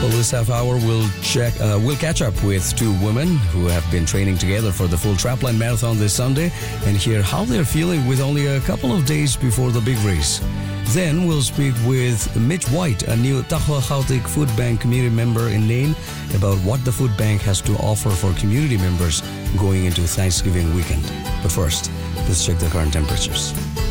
Well, this half hour we'll catch up with two women who have been training together for the full Trapline Marathon this Sunday and hear how they're feeling with only a couple of days before the big race. Then we'll speak with Mitch White, a new Tahwa Khautik Food Bank community member in Nain, about what the food bank has to offer for community members going into Thanksgiving weekend. But first, let's check the current temperatures.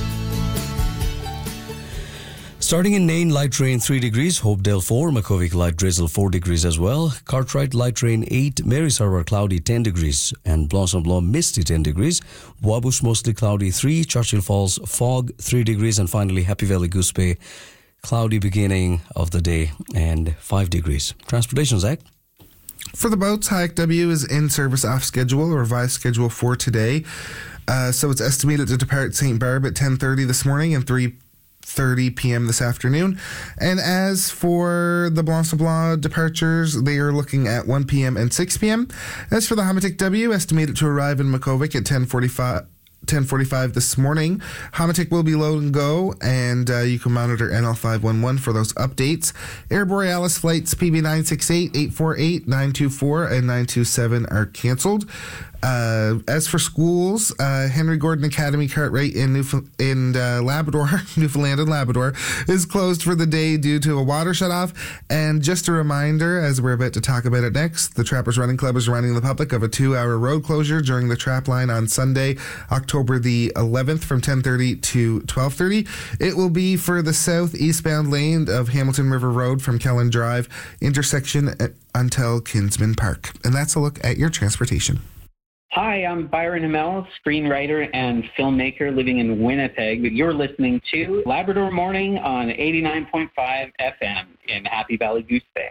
Starting in Nain, light rain 3 degrees, Hopedale 4, Makhovik light drizzle 4 degrees as well, Cartwright light rain 8, Mary Sarwar cloudy 10 degrees, and Blossom Blom misty 10 degrees, Wabush mostly cloudy 3, Churchill Falls fog 3 degrees, and finally Happy Valley Goose Bay cloudy beginning of the day and 5 degrees. Transportation, Zach? For the boats, Hayek W is in service off schedule, a revised schedule for today. So it's estimated to depart St. Barb at 10:30 this morning and 3:30 p.m. this afternoon. And as for the Blanc Sablon departures, they are looking at 1 p.m. and 6 p.m. As for the Hamatik W, estimated to arrive in Makhovik at 10:45 this morning. Hamatik will be load and go, and you can monitor NL511 for those updates. Air Borealis flights PB968, 848, 924, and 927 are canceled. As for schools, Henry Gordon Academy Cartwright in Labrador, Newfoundland and Labrador, is closed for the day due to a water shutoff. And just a reminder, as we're about to talk about it next, the Trappers Running Club is reminding the public of a 2-hour road closure during the trap line on Sunday, October the 11th from 10:30 to 12:30. It will be for the south-eastbound lane of Hamilton River Road from Kellen Drive intersection until Kinsman Park. And that's a look at your transportation. Hi, I'm Byron Hamel, screenwriter and filmmaker living in Winnipeg. You're listening to Labrador Morning on 89.5 FM in Happy Valley Goose Bay.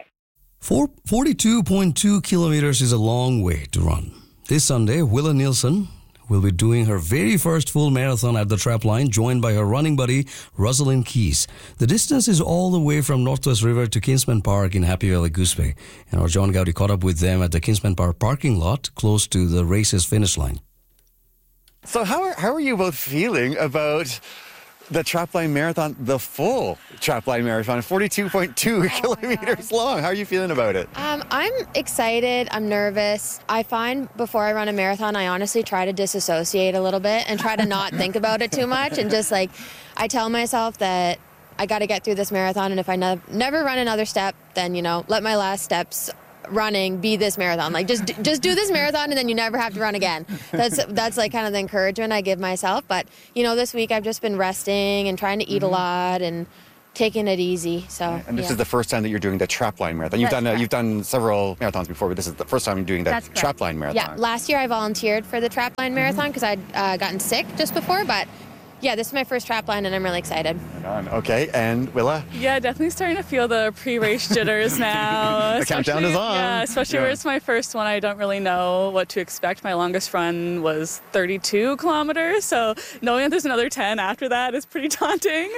42.2 kilometers is a long way to run. This Sunday, Willa Nielsen will be doing her very first full marathon at the trap line, joined by her running buddy, Rosalind Keys. The distance is all the way from Northwest River to Kinsman Park in Happy Valley Goose Bay. And our John Gowdy caught up with them at the Kinsman Park parking lot close to the race's finish line. So how are you both feeling about the Trapline Marathon, the full Trapline Marathon, 42.2 kilometers long? How are you feeling about it? I'm excited. I'm nervous. I find before I run a marathon, I honestly try to disassociate a little bit and try to not think about it too much. And just I tell myself that I got to get through this marathon. And if I never run another step, then, let my last steps running be this marathon. Just do this marathon and then you never have to run again. That's kind of the encouragement I give myself. But this week I've just been resting and trying to eat a lot and taking it easy. So and this is the first time that you're doing the Trapline Marathon. You've done several marathons before, but this is the first time you're doing that Trapline Marathon. Yeah, last year I volunteered for the Trapline Marathon because I'd gotten sick just before, but yeah, this is my first Trapline and I'm really excited. Right on. Okay, and Willa? Yeah, definitely starting to feel the pre-race jitters now. The countdown is on. Yeah, especially where it's my first one. I don't really know what to expect. My longest run was 32 kilometers, so knowing that there's another 10 after that is pretty daunting.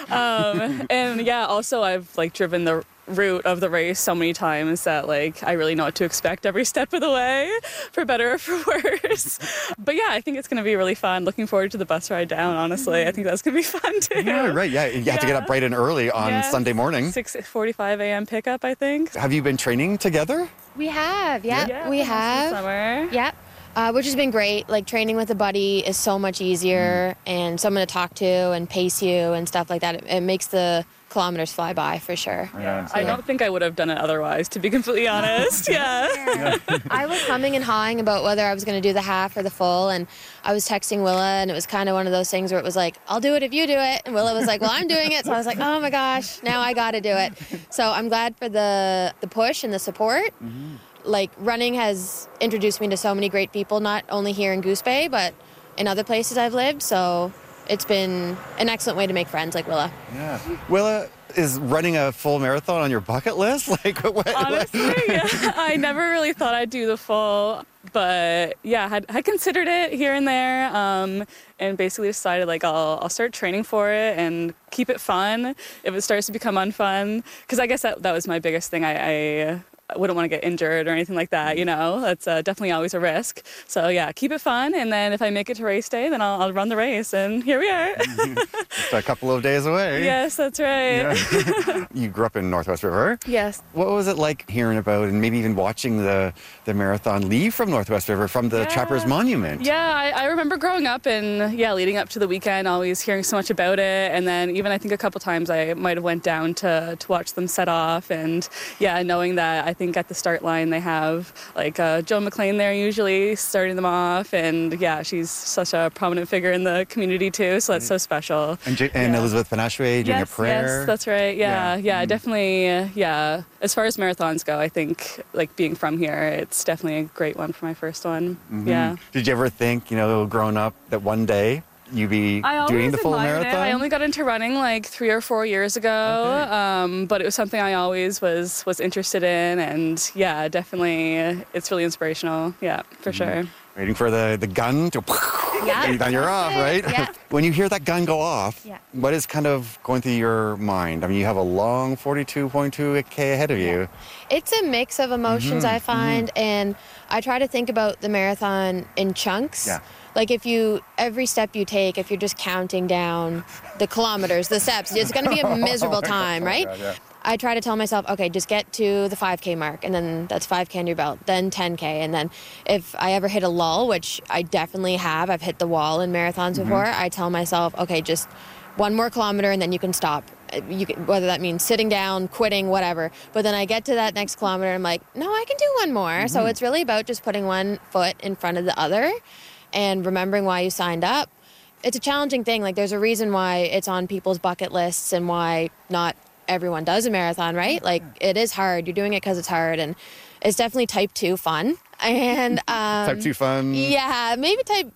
And yeah, also I've driven the route of the race so many times that I really know what to expect every step of the way, for better or for worse. But yeah, I think it's going to be really fun. Looking forward to the bus ride down, honestly. I think that's going to be fun too. Yeah, right. Yeah, you have to get up bright and early on Sunday morning. 6:45 a.m. pickup, I think. Have you been training together? We have, yeah we have. Summer. Yep. Which has been great. Training with a buddy is so much easier and someone to talk to and pace you and stuff like that. It makes the kilometers fly by for sure. Yeah. I don't think I would have done it otherwise, to be completely honest. Yeah. I was humming and hawing about whether I was going to do the half or the full, and I was texting Willa, and it was kind of one of those things where it was I'll do it if you do it, and Willa was well, I'm doing it, so I was oh my gosh, now I got to do it. So I'm glad for the push and the support. Running has introduced me to so many great people, not only here in Goose Bay, but in other places I've lived, so it's been an excellent way to make friends like Willa. Yeah. Willa, is running a full marathon on your bucket list? Honestly, yeah, I never really thought I'd do the full, but yeah, I considered it here and there, and basically decided I'll start training for it and keep it fun if it starts to become unfun, because I guess that was my biggest thing. I I wouldn't want to get injured or anything like that, That's definitely always a risk. So, yeah, keep it fun. And then if I make it to race day, then I'll run the race. And here we are. Just a couple of days away. Yes, that's right. Yeah. You grew up in Northwest River. Yes. What was it like hearing about and maybe even watching the marathon leave from Northwest River from the Trappers Monument? Yeah, I remember growing up and, leading up to the weekend, always hearing so much about it. And then even I think a couple times I might have went down to watch them set off. And, knowing that I think at the start line they have, Joan McLean there usually starting them off. And, she's such a prominent figure in the community, too. So that's so special. And Elizabeth Panashwe doing a prayer. Yes, that's right. Yeah, definitely. As far as marathons go, I think, being from here, it's definitely a great one for my first one. Mm-hmm. Yeah. Did you ever think, growing up, that one day you'd be doing the full marathon? I only got into running 3 or 4 years ago, but it was something I always was interested in, and definitely, it's really inspirational. Yeah, for sure. Waiting for the gun to... Yeah. Then you're off, right? Yeah. When you hear that gun go off, what is kind of going through your mind? I mean, you have a long 42.2K ahead of you. It's a mix of emotions, I find, and I try to think about the marathon in chunks. Yeah. Every step you take, if you're just counting down the kilometers, the steps, it's going to be a miserable time, right? God, yeah. I try to tell myself, okay, just get to the 5K mark, and then that's 5K under your belt, then 10K, and then if I ever hit a lull, which I definitely have, I've hit the wall in marathons before, I tell myself, okay, just 1 more kilometer, and then you can stop. Whether that means sitting down, quitting, whatever. But then I get to that next kilometer, and I'm like, no, I can do 1 more. So it's really about just putting one foot in front of the other and remembering why you signed up. It's a challenging thing. There's a reason why it's on people's bucket lists and why not everyone does a marathon, right? It is hard. You're doing it because it's hard, and it's definitely type 2 fun. And Type 2 fun? Yeah, maybe type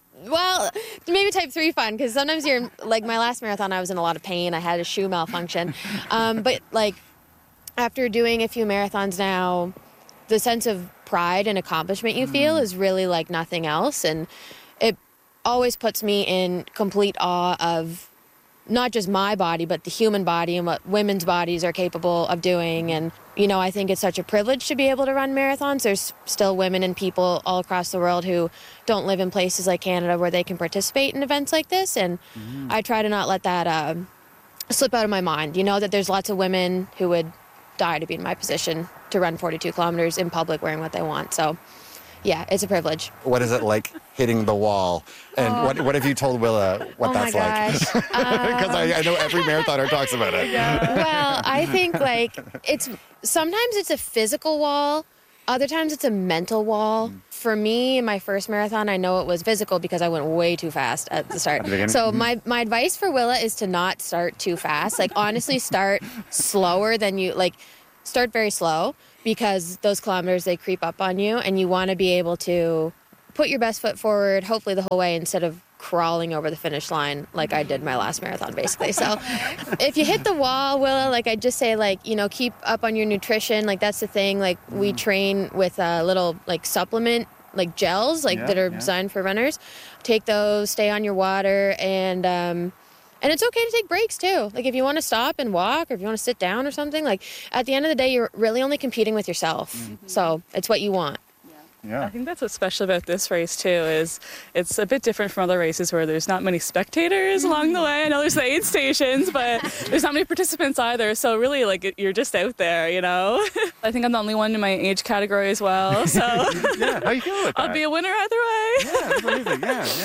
3 fun, because sometimes you're, my last marathon, I was in a lot of pain. I had a shoe malfunction. But, after doing a few marathons now, the sense of pride and accomplishment you feel is really like nothing else. And it always puts me in complete awe of not just my body, but the human body and what women's bodies are capable of doing. And, I think it's such a privilege to be able to run marathons. There's still women and people all across the world who don't live in places like Canada where they can participate in events like this. And I try to not let that slip out of my mind. That there's lots of women who would die to be in my position to run 42 kilometers in public wearing what they want. So, yeah, it's a privilege. What is it like hitting the wall? And what have you told Willa what that's like? Because I know every marathoner talks about it. Well, I think sometimes it's a physical wall. Other times it's a mental wall. For me, my first marathon, I know it was physical because I went way too fast at the start. So my advice for Willa is to not start too fast. Honestly, start slower than you, start very slow, because those kilometers, they creep up on you, and you want to be able to put your best foot forward, hopefully the whole way, instead of crawling over the finish line like I did my last marathon, basically. So if you hit the wall, Willa, I just say, keep up on your nutrition. That's the thing. We train with a little, supplement, gels, that are designed for runners. Take those, stay on your water, and it's okay to take breaks, too. If you want to stop and walk, or if you want to sit down or something, at the end of the day, you're really only competing with yourself. So it's what you want. Yeah. I think that's what's special about this race, too, is it's a bit different from other races where there's not many spectators along the way. I know there's the aid stations, but there's not many participants either. So really, you're just out there, I think I'm the only one in my age category as well. So yeah, how you feel about that? I'll be a winner either way. Yeah, that's amazing.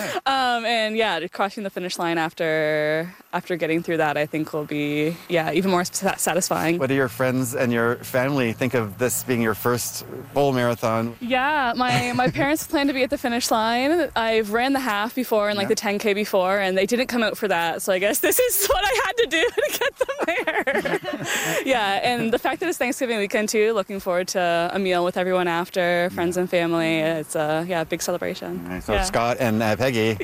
Yeah. Crossing the finish line after getting through that, I think will be, even more satisfying. What do your friends and your family think of this being your first full marathon? Yeah, my parents plan to be at the finish line. I've ran the half before and the 10K before, and they didn't come out for that. So I guess this is what I had to do to get them there. And the fact that it's Thanksgiving weekend too, looking forward to a meal with everyone after, friends and family. It's a big celebration. So Scott and Peggy,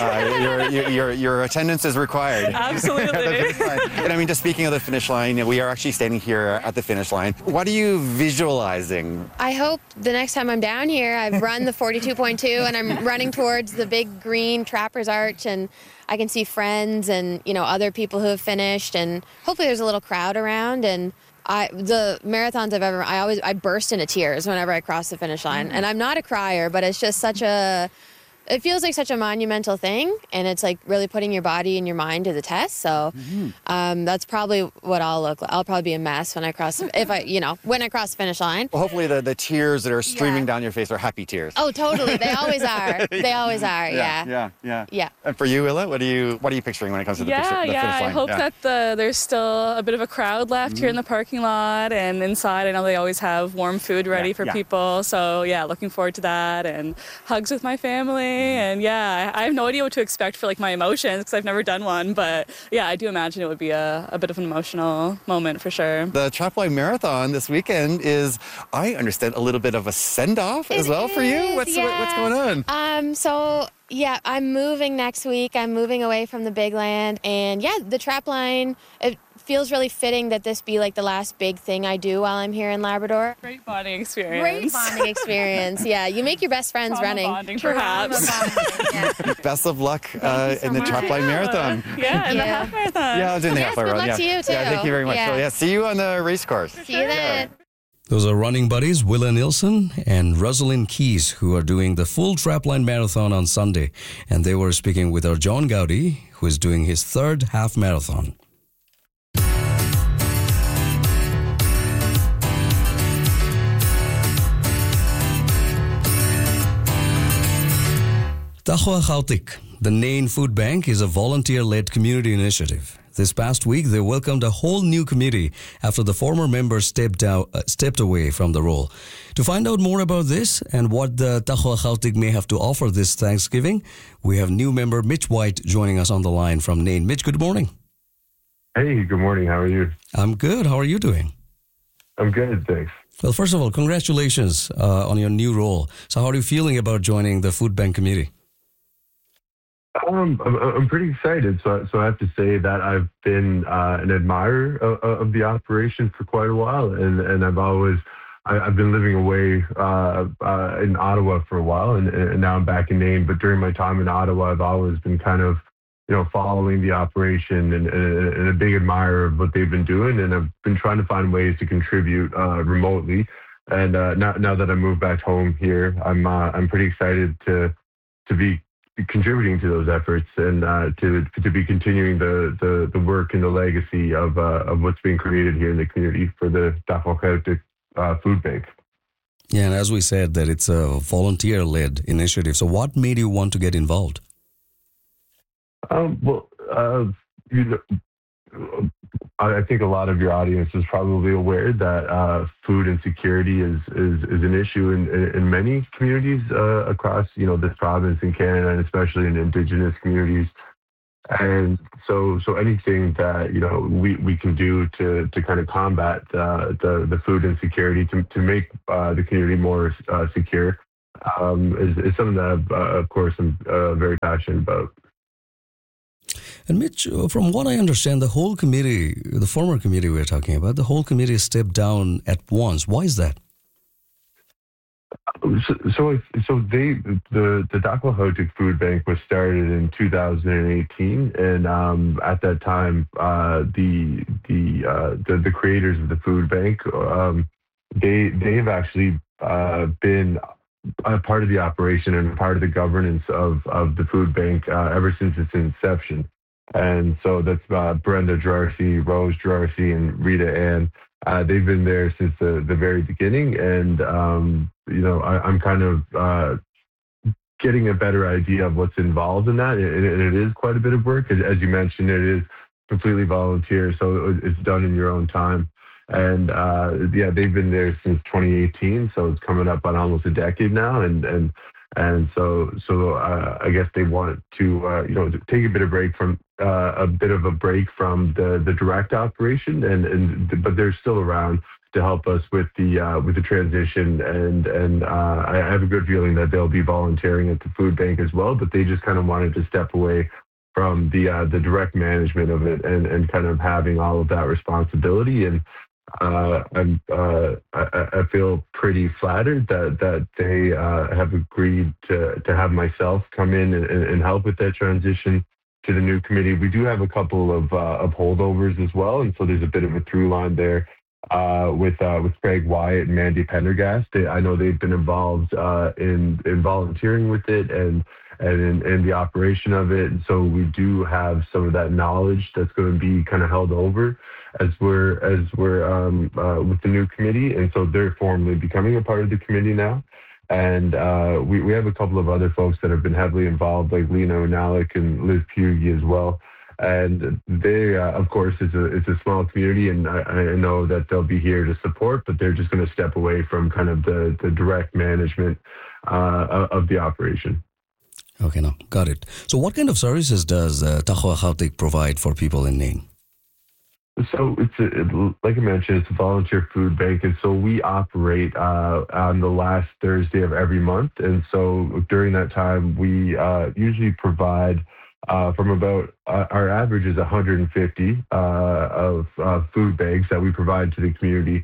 your attendance is required. Absolutely. And just speaking of the finish line, we are actually standing here at the finish line. What are you visualizing? I hope the next time I'm down here, I've run the 42.2 and I'm running towards the big green Trappers Arch, and I can see friends and, other people who have finished, and hopefully there's a little crowd around, and the marathons I burst into tears whenever I cross the finish line. And I'm not a crier, but it's just it feels like such a monumental thing, and it's like really putting your body and your mind to the test. So that's probably what I'll look like. I'll probably be a mess when I cross the finish line. Well, hopefully the tears that are streaming down your face are happy tears. Oh, totally. They always are. They always are. Yeah. And for you, Willa, what are you picturing when it comes to the finish line? I hope that there's still a bit of a crowd left here in the parking lot, and inside I know they always have warm food ready for people. So looking forward to that, and hugs with my family. And I have no idea what to expect for like my emotions because I've never done one. But I do imagine it would be a bit of an emotional moment for sure. The Trapline Marathon this weekend is, I understand, a little bit of a send-off as well for you. What's going on? I'm moving next week. I'm moving away from the big land. And the Trapline, it feels really fitting that this be like the last big thing I do while I'm here in Labrador. Great bonding experience. Yeah, you make your best friends running. Bonding, perhaps. Best of luck in the Trapline Marathon. And the half marathon. Yeah, I was in the half marathon. Good luck to you too. Yeah, thank you very much. So see you on the race course. See you then. Those are running buddies Willa Nilsson and Rosalind Keys, who are doing the full Trapline Marathon on Sunday. And they were speaking with our John Gowdy, who is doing his third half marathon. Tahoe Chautik, the Nain Food Bank, is a volunteer-led community initiative. This past week, they welcomed a whole new committee after the former member stepped away from the role. To find out more about this and what the Tahoe Chautik may have to offer this Thanksgiving, we have new member Mitch White joining us on the line from Nain. Mitch, good morning. Hey, good morning. How are you? I'm good. How are you doing? I'm good, thanks. Well, first of all, congratulations on your new role. So how are you feeling about joining the Food Bank Committee? I'm pretty excited. So I have to say that I've been an admirer of the operation for quite a while, and I've been living away in Ottawa for a while, and now I'm back in Nain. But during my time in Ottawa, I've always been kind of following the operation and a big admirer of what they've been doing, and I've been trying to find ways to contribute remotely. And now that I moved back home here, I'm pretty excited to be contributing to those efforts and to be continuing the work and the legacy of what's being created here in the community for the Tahoe Chautik Food Bank. Yeah, and as we said, that it's a volunteer-led initiative. So what made you want to get involved? I think a lot of your audience is probably aware that food insecurity is an issue in many communities across this province in Canada, and especially in Indigenous communities. And so anything that we can do to kind of combat the food insecurity to make the community more secure is something that of course I'm very passionate about. And Mitch, from what I understand, the whole committee, the former committee we're talking about, the whole committee stepped down at once. Why is that? The Tahoe Chautik Food Bank was started in 2018, and at that time, the creators of the food bank, they've actually been a part of the operation and part of the governance of the food bank ever since its inception. And so that's Brenda Jarcy, Rose Jarcy, and Rita Ann. They've been there since the very beginning, and I'm kind of getting a better idea of what's involved in that, and it is quite a bit of work. As you mentioned, it is completely volunteer, so it's done in your own time. And they've been there since 2018, so it's coming up on almost a decade now, and so I guess they want to take a bit of a break from the direct operation, but they're still around to help us with the transition, and I have a good feeling that they'll be volunteering at the food bank as well. But they just kind of wanted to step away from the direct management of it and kind of having all of that responsibility. And I feel pretty flattered that they have agreed to have myself come in and help with that transition to the new committee. We do have a couple of holdovers as well, and so there's a bit of a through line there with Craig Wyatt and Mandy Pendergast. I know they've been involved in volunteering with it and in the operation of it. And so we do have some of that knowledge that's going to be kind of held over as we're with the new committee. And so they're formally becoming a part of the committee now. And we have a couple of other folks that have been heavily involved, like Lena Onalik and Liz Pugy as well. And they, of course, it's a small community, and I know that they'll be here to support, but they're just going to step away from kind of the direct management of the operation. Okay, now, got it. So what kind of services does Tahoe Gauteng provide for people in Nain? So like I mentioned, it's a volunteer food bank, and so we operate on the last Thursday of every month. And so during that time, we usually provide from about our average is 150 of food bags that we provide to the community,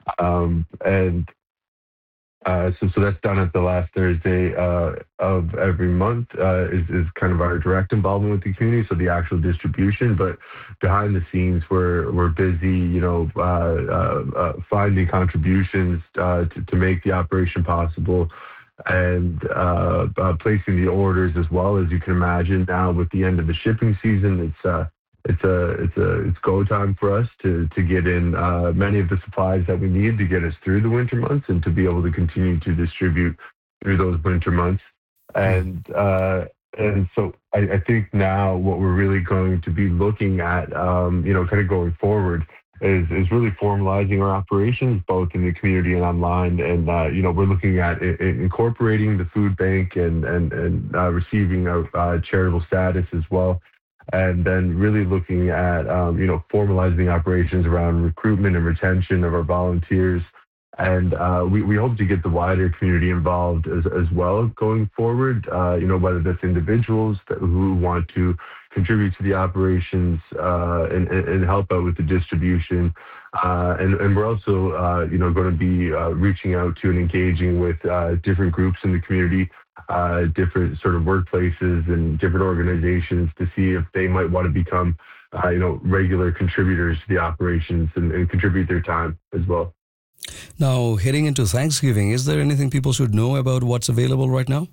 so that's done at the last Thursday of every month is kind of our direct involvement with the community. So the actual distribution, but behind the scenes, we're busy, finding contributions to make the operation possible, and placing the orders as well. As you can imagine, now with the end of the shipping season, it's go time for us to get in many of the supplies that we need to get us through the winter months and to be able to continue to distribute through those winter months. And so I think now what we're really going to be looking at, kind of going forward, is really formalizing our operations both in the community and online. And we're looking at incorporating the food bank and receiving a charitable status as well. And then really looking at, formalizing operations around recruitment and retention of our volunteers. And we hope to get the wider community involved as well going forward, whether that's individuals who want to contribute to the operations and help out with the distribution. And we're also, going to be reaching out to and engaging with different groups in the community, different sort of workplaces and different organizations to see if they might want to become, regular contributors to the operations and contribute their time as well. Now, heading into Thanksgiving, is there anything people should know about what's available right now?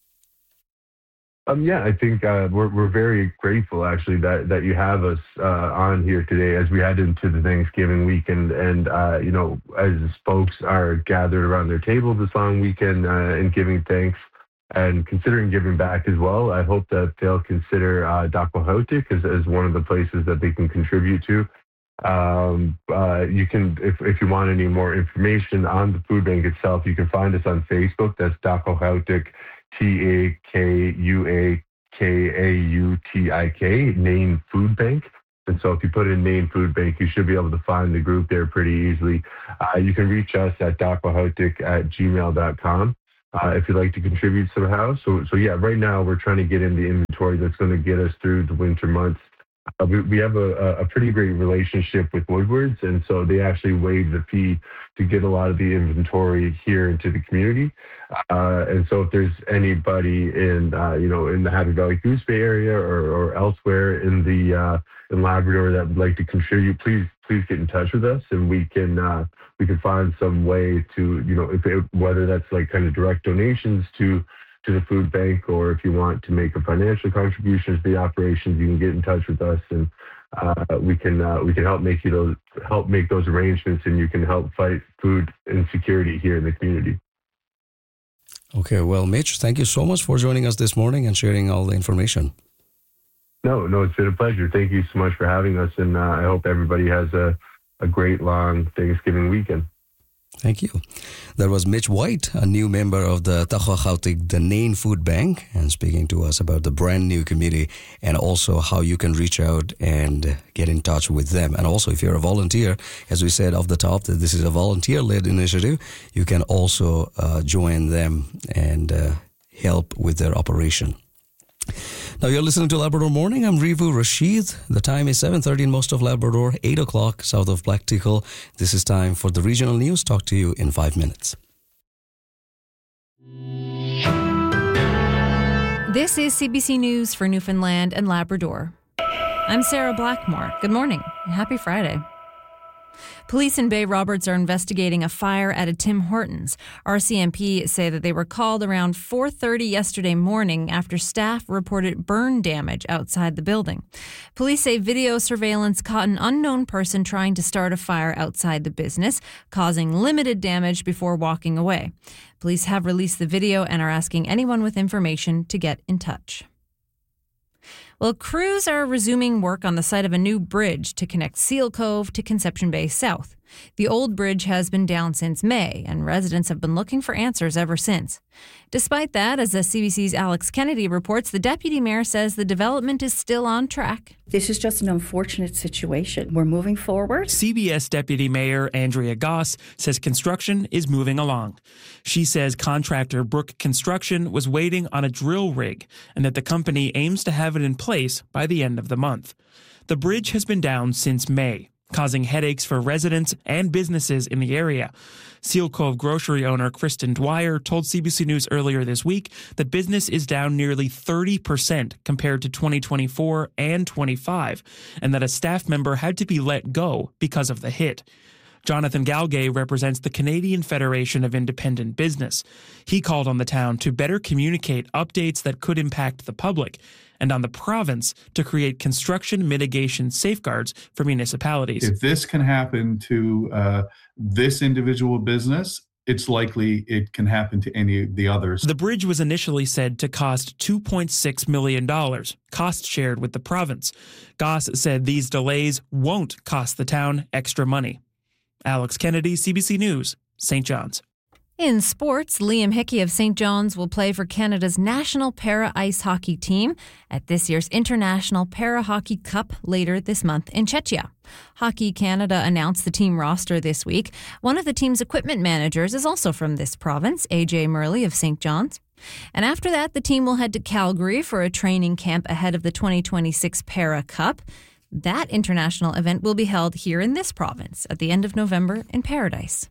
I think we're very grateful, actually, that you have us on here today as we head into the Thanksgiving weekend. And, as folks are gathered around their table this long weekend and giving thanks and considering giving back as well, I hope that they'll consider Tahoe Gauteng as one of the places that they can contribute to. You can, if you want any more information on the food bank itself, you can find us on Facebook. That's Tahoe Gauteng, TAKUAKAUTIK, Nain Food Bank. And so if you put in Nain Food Bank, you should be able to find the group there pretty easily. You can reach us at tahoegauteng@gmail.com if you'd like to contribute somehow. So right now we're trying to get in the inventory that's going to get us through the winter months. We have a pretty great relationship with Woodwards, and so they actually waive the fee to get a lot of the inventory here into the community. And so if there's anybody in the Happy Valley Goose Bay area or elsewhere in Labrador that would like to contribute, please get in touch with us, and we can find some way to, whether that's like kind of direct donations to the food bank, or if you want to make a financial contribution to the operations, you can get in touch with us, and we can help make those arrangements, and you can help fight food insecurity here in the community. Okay, well, Mitch, thank you so much for joining us this morning and sharing all the information. No, it's been a pleasure. Thank you so much for having us, and I hope everybody has a great long Thanksgiving weekend. Thank you. That was Mitch White, a new member of the Tahoe Gauteng, the Nain Food Bank, and speaking to us about the brand new committee and also how you can reach out and get in touch with them. And also, if you're a volunteer, as we said off the top, that this is a volunteer-led initiative, you can also join them and help with their operation. Now you're listening to Labrador Morning. I'm Rivu Rashid. The time is 7:30 in most of Labrador, 8 o'clock south of Black Tickle. This is time for the regional news. Talk to you in 5 minutes. This is CBC News for Newfoundland and Labrador. I'm Sarah Blackmore. Good morning and happy Friday. Police in Bay Roberts are investigating a fire at a Tim Hortons. RCMP say that they were called around 4:30 yesterday morning after staff reported burn damage outside the building. Police say video surveillance caught an unknown person trying to start a fire outside the business, causing limited damage before walking away. Police have released the video and are asking anyone with information to get in touch. Well, crews are resuming work on the site of a new bridge to connect Seal Cove to Conception Bay South. The old bridge has been down since May, and residents have been looking for answers ever since. Despite that, as the CBC's Alex Kennedy reports, the deputy mayor says the development is still on track. This is just an unfortunate situation. We're moving forward. CBS Deputy Mayor Andrea Goss says construction is moving along. She says contractor Brook Construction was waiting on a drill rig and that the company aims to have it in place by the end of the month. The bridge has been down since May, causing headaches for residents and businesses in the area. Seal Cove grocery owner Kristen Dwyer told CBC News earlier this week that business is down nearly 30% compared to 2024 and 25, and that a staff member had to be let go because of the hit. Jonathan Galgay represents the Canadian Federation of Independent Business. He called on the town to better communicate updates that could impact the public, and on the province to create construction mitigation safeguards for municipalities. If this can happen to this individual business, it's likely it can happen to any of the others. The bridge was initially said to cost $2.6 million, cost shared with the province. Goss said these delays won't cost the town extra money. Alex Kennedy, CBC News, St. John's. In sports, Liam Hickey of St. John's will play for Canada's national para-ice hockey team at this year's International Para-Hockey Cup later this month in Czechia. Hockey Canada announced the team roster this week. One of the team's equipment managers is also from this province, AJ Murley of St. John's. And after that, the team will head to Calgary for a training camp ahead of the 2026 Para Cup. That international event will be held here in this province at the end of November in Paradise.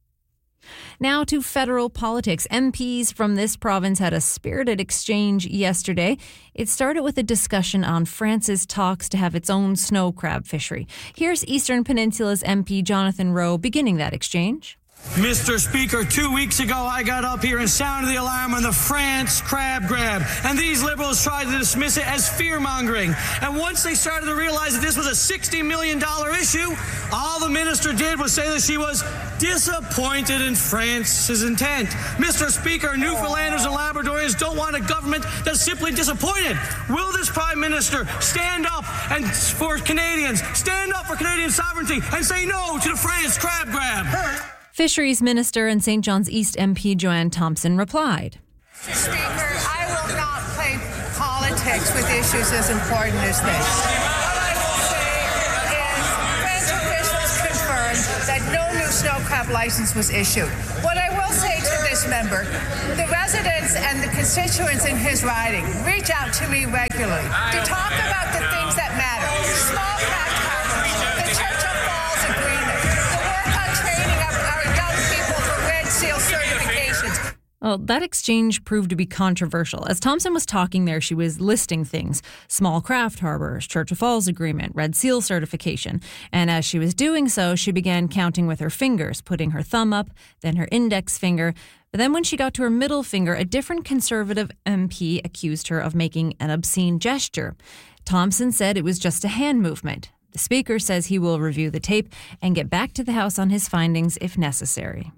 Now to federal politics. MPs from this province had a spirited exchange yesterday. It started with a discussion on France's talks to have its own snow crab fishery. Here's Eastern Peninsula's MP Jonathan Rowe beginning that exchange. Mr. Speaker, 2 weeks ago I got up here and sounded the alarm on the France crab grab, and these Liberals tried to dismiss it as fear-mongering. And once they started to realize that this was a $60 million issue, all the minister did was say that she was disappointed in France's intent. Mr. Speaker, Newfoundlanders and Labradorians don't want a government that's simply disappointed. Will this Prime Minister stand up for Canadians, stand up for Canadian sovereignty, and say no to the France crab grab? Fisheries Minister and St. John's East MP Joanne Thompson replied. Mr. Speaker, I will not play politics with issues as important as this. What I will say is French officials confirmed that no new snow crab license was issued. What I will say to this member, the residents and the constituents in his riding reach out to me regularly to talk about the things that matter. Small crab harbors, the Churchill Falls Agreement, the work on training up our young people for Red Seal certifications. Well, that exchange proved to be controversial. As Thompson was talking there, she was listing things. Small craft harbors, Churchill Falls Agreement, Red Seal certification. And as she was doing so, she began counting with her fingers, putting her thumb up, then her index finger. But then when she got to her middle finger, a different Conservative MP accused her of making an obscene gesture. Thompson said it was just a hand movement. The Speaker says he will review the tape and get back to the House on his findings if necessary.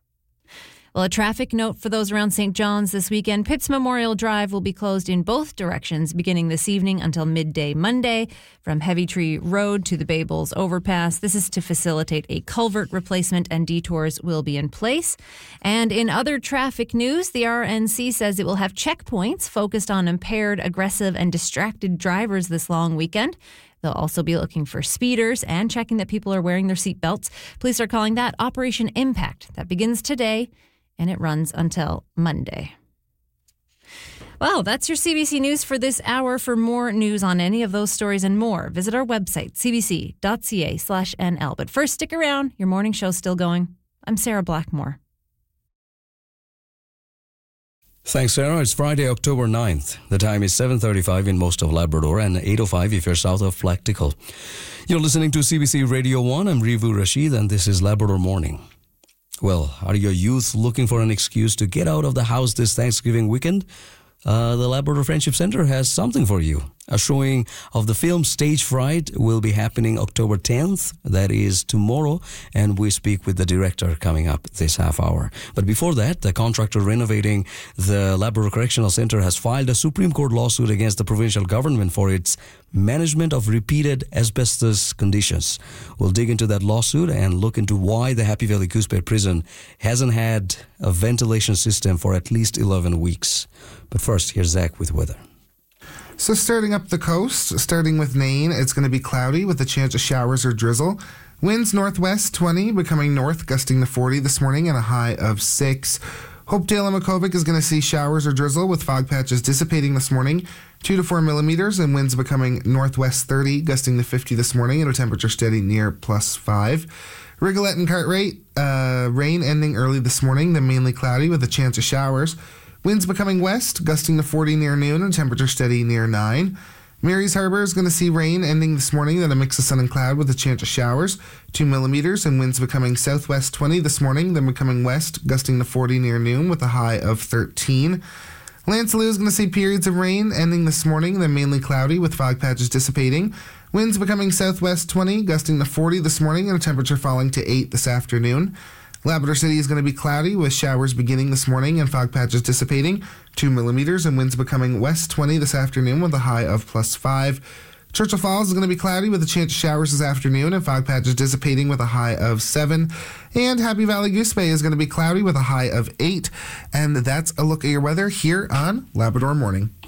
Well, a traffic note for those around St. John's this weekend. Pitts Memorial Drive will be closed in both directions beginning this evening until midday Monday from Heavy Tree Road to the Bay Bulls Overpass. This is to facilitate a culvert replacement, and detours will be in place. And in other traffic news, the RNC says it will have checkpoints focused on impaired, aggressive and distracted drivers this long weekend. They'll also be looking for speeders and checking that people are wearing their seatbelts. Police are calling that Operation Impact. That begins today, and it runs until Monday. Well, that's your CBC News for this hour. For more news on any of those stories and more, visit our website, cbc.ca/NL. But first, stick around. Your morning show's still going. I'm Sarah Blackmore. Thanks, Sarah. It's Friday, October 9th. The time is 7:35 in most of Labrador and 8:05 if you're south of Flactical. You're listening to CBC Radio 1. I'm Rivu Rashid, and this is Labrador Morning. Well, are your youth looking for an excuse to get out of the house this Thanksgiving weekend? The Labrador Friendship Center has something for you. A showing of the film Stage Fright will be happening October 10th. That is tomorrow. And we speak with the director coming up this half hour. But before that, the contractor renovating the Labrador Correctional Center has filed a Supreme Court lawsuit against the provincial government for its management of repeated asbestos conditions. We'll dig into that lawsuit and look into why the Happy Valley Goose Bay Prison hasn't had a ventilation system for at least 11 weeks. But first, here's Zach with weather. So starting up the coast, starting with Nain, it's going to be cloudy with a chance of showers or drizzle. Winds northwest 20, becoming north, gusting to 40 this morning and a high of 6. Hopedale and Makovic is going to see showers or drizzle with fog patches dissipating this morning, 2 to 4 millimeters, and winds becoming northwest 30, gusting to 50 this morning and a temperature steady near +5. Rigolette and Cartwright, rain ending early this morning, then mainly cloudy with a chance of showers. Winds becoming west, gusting to 40 near noon and temperature steady near 9. Mary's Harbour is going to see rain ending this morning, then a mix of sun and cloud with a chance of showers, 2 millimeters, and winds becoming southwest 20 this morning, then becoming west, gusting to 40 near noon with a high of 13. Lancelot is going to see periods of rain ending this morning, then mainly cloudy with fog patches dissipating. Winds becoming southwest 20, gusting to 40 this morning, and a temperature falling to 8 this afternoon. Labrador City is going to be cloudy with showers beginning this morning and fog patches dissipating, 2 millimeters, and winds becoming west 20 this afternoon with a high of +5. Churchill Falls is going to be cloudy with a chance of showers this afternoon and fog patches dissipating with a high of 7. And Happy Valley Goose Bay is going to be cloudy with a high of 8. And that's a look at your weather here on Labrador Morning.